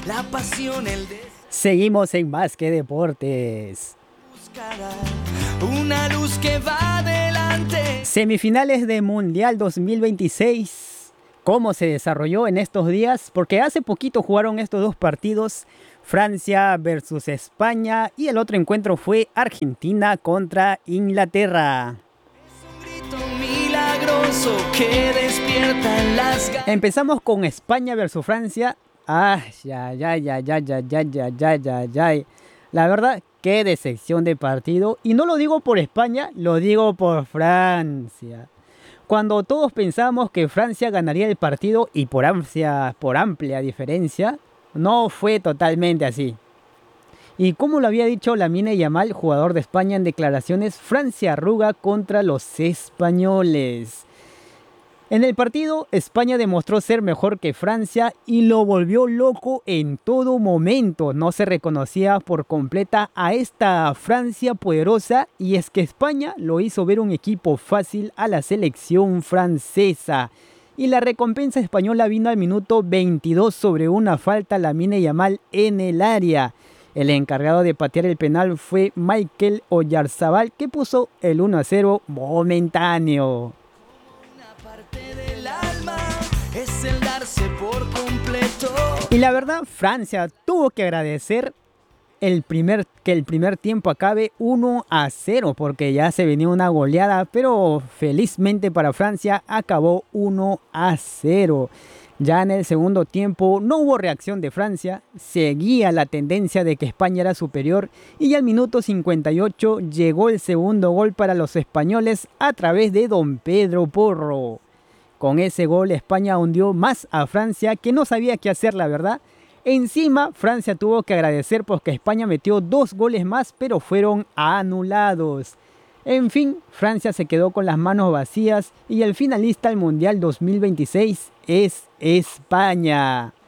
la pasión, el deseo. Seguimos en Más que Deportes. Buscará una luz que va adelante. Semifinales de Mundial 2026. ¿Cómo se desarrolló en estos días? Porque hace poquito jugaron estos dos partidos. Francia versus España. Y el otro encuentro fue Argentina contra Inglaterra. Milagroso que despierta en las ganas. Empezamos con España versus Francia. La verdad, qué decepción de partido. Y no lo digo por España, lo digo por Francia. Cuando todos pensábamos que Francia ganaría el partido y por amplia diferencia, no fue totalmente así. Y como lo había dicho Lamine Yamal, jugador de España, en declaraciones, Francia arruga contra los españoles. En el partido, España demostró ser mejor que Francia y lo volvió loco en todo momento. No se reconocía por completa a esta Francia poderosa, y es que España lo hizo ver un equipo fácil a la selección francesa. Y la recompensa española vino al minuto 22 sobre una falta a Lamine Yamal en el área. El encargado de patear el penal fue Mikel Oyarzabal, que puso el 1-0 momentáneo. Es el darse por completo. Y la verdad, Francia tuvo que agradecer que el primer tiempo acabe 1-0, porque ya se venía una goleada, pero felizmente para Francia acabó 1-0. Ya en el segundo tiempo no hubo reacción de Francia, seguía la tendencia de que España era superior, y al minuto 58 llegó el segundo gol para los españoles a través de Don Pedro Porro. Con ese gol España hundió más a Francia, que no sabía qué hacer, la verdad. Encima Francia tuvo que agradecer porque España metió 2 goles más, pero fueron anulados. En fin, Francia se quedó con las manos vacías y el finalista al Mundial 2026 es España.